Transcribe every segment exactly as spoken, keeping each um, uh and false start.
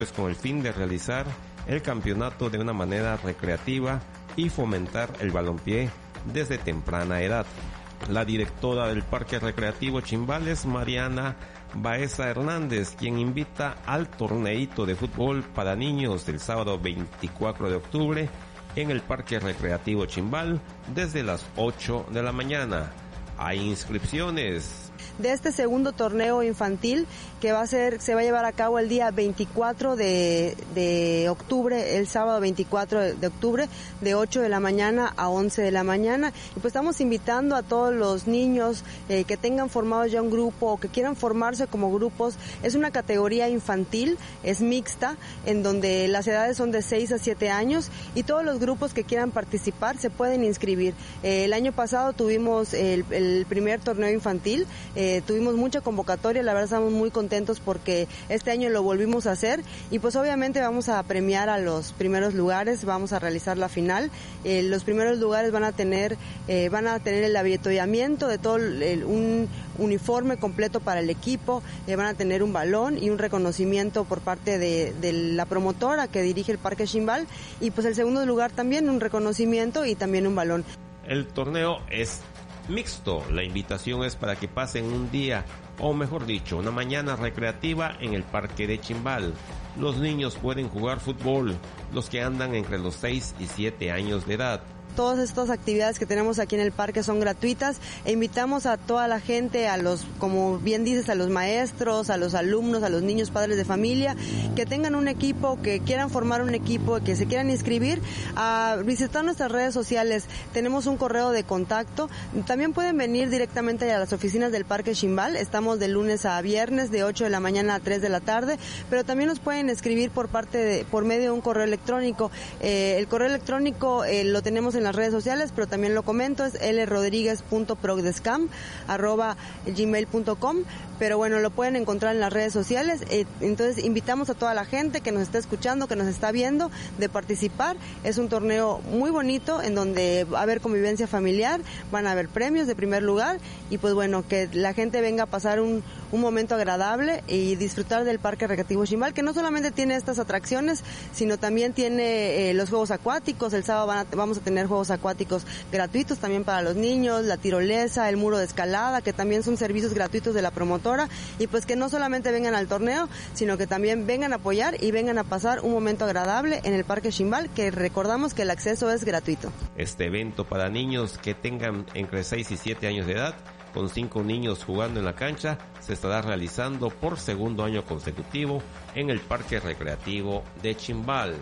pues con el fin de realizar el campeonato de una manera recreativa y fomentar el balompié desde temprana edad. La directora del Parque Recreativo Chimbal es Mariana Baeza Hernández, quien invita al torneito de fútbol para niños del sábado veinticuatro de octubre en el Parque Recreativo Chimbal desde las ocho de la mañana. Hay inscripciones de este segundo torneo infantil que va a ser, se va a llevar a cabo el día veinticuatro de, de octubre, el sábado veinticuatro de octubre, de ocho de la mañana a once de la mañana. Y pues estamos invitando a todos los niños eh, que tengan formado ya un grupo o que quieran formarse como grupos. Es una categoría infantil, es mixta, en donde las edades son de seis a siete años y todos los grupos que quieran participar se pueden inscribir. Eh, el año pasado tuvimos el, el primer torneo infantil. Eh, tuvimos mucha convocatoria, la verdad estamos muy contentos porque este año lo volvimos a hacer y pues obviamente vamos a premiar a los primeros lugares, vamos a realizar la final. Eh, los primeros lugares van a tener eh, van a tener el avituallamiento de todo el, un uniforme completo para el equipo, eh, van a tener un balón y un reconocimiento por parte de, de la promotora que dirige el Parque Chimbal y pues el segundo lugar también un reconocimiento y también un balón. El torneo es mixto. La invitación es para que pasen un día, o mejor dicho, una mañana recreativa en el Parque de Chimbal. Los niños pueden jugar fútbol, los que andan entre los seis y siete años de edad. Todas estas actividades que tenemos aquí en el parque son gratuitas e invitamos a toda la gente, a los, como bien dices, a los maestros, a los alumnos, a los niños, padres de familia, que tengan un equipo, que quieran formar un equipo, que se quieran inscribir, a visitar nuestras redes sociales. Tenemos un correo de contacto. También pueden venir directamente a las oficinas del Parque Chimbal. Estamos de lunes a viernes de ocho de la mañana a tres de la tarde, pero también nos pueden escribir por parte de, por medio de un correo electrónico. Eh, el correo electrónico eh, lo tenemos en en las redes sociales, pero también lo comento, es lrodriguez punto progrescam arroba gmail punto com, pero bueno, lo pueden encontrar en las redes sociales. Eh, entonces invitamos a toda la gente que nos está escuchando, que nos está viendo, de participar. Es un torneo muy bonito en donde va a haber convivencia familiar, van a haber premios de primer lugar y pues bueno, que la gente venga a pasar un, un momento agradable y disfrutar del Parque Recreativo Chimbal, que no solamente tiene estas atracciones, sino también tiene eh, los juegos acuáticos. El sábado van a, vamos a tener juegos acuáticos gratuitos también para los niños, la tirolesa, el muro de escalada, que también son servicios gratuitos de la promotora, y pues que no solamente vengan al torneo, sino que también vengan a apoyar y vengan a pasar un momento agradable en el Parque Chimbal, que recordamos que el acceso es gratuito. Este evento para niños que tengan entre seis y siete años de edad, con cinco niños jugando en la cancha, se estará realizando por segundo año consecutivo en el Parque Recreativo de Chimbal.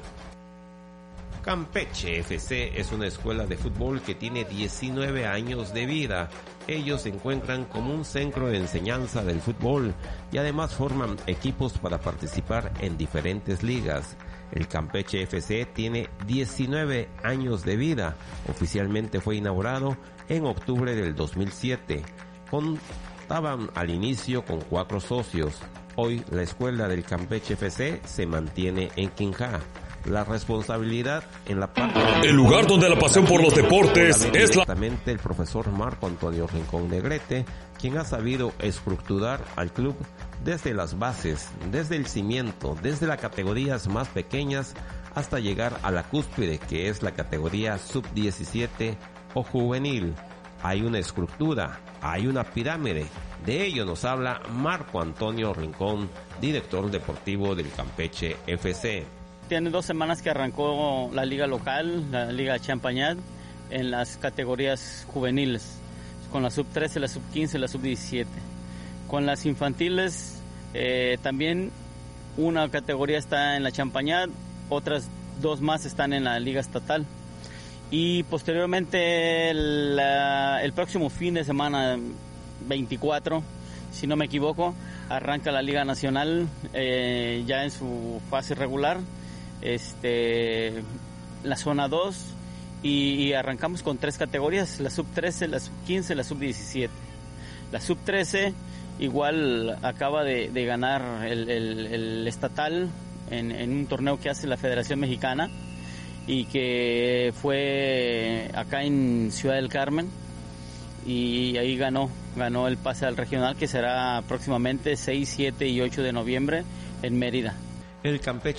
Campeche F C es una escuela de fútbol que tiene diecinueve años de vida. Ellos se encuentran como un centro de enseñanza del fútbol y además forman equipos para participar en diferentes ligas. El Campeche F C tiene diecinueve años de vida. Oficialmente fue inaugurado en octubre del dos mil siete. Contaban al inicio con cuatro socios. Hoy la escuela del Campeche F C se mantiene en Quinjá. La responsabilidad en la parte... El lugar donde la pasión por los deportes es la... Directamente el profesor Marco Antonio Rincón Negrete, quien ha sabido estructurar al club desde las bases, desde el cimiento, desde las categorías más pequeñas hasta llegar a la cúspide, que es la categoría sub diecisiete o juvenil. Hay una estructura, hay una pirámide. De ello nos habla Marco Antonio Rincón, director deportivo del Campeche F C. Tiene dos semanas que arrancó la liga local, la liga Champañat, en las categorías juveniles, con la sub trece, la sub quince, la sub diecisiete. Con las infantiles eh, también una categoría está en la Champañat, otras dos más están en la liga estatal. Y posteriormente la, el próximo fin de semana veinticuatro, si no me equivoco, arranca la liga nacional eh, ya en su fase regular. Este, la zona dos y, y arrancamos con tres categorías, la sub trece, la sub quince, la sub diecisiete. La sub trece igual acaba de, de ganar el, el, el estatal en, en un torneo que hace la Federación Mexicana y que fue acá en Ciudad del Carmen, y ahí ganó, ganó el pase al regional, que será próximamente seis, siete y ocho de noviembre en Mérida. El Campeche